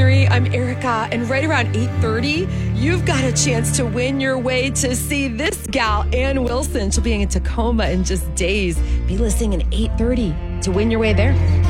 93.3. I'm Erica, and right around 8:30, you've got a chance to win your way to see this gal, Ann Wilson. She'll be in Tacoma in just days. Be listening at 8:30 to win your way there.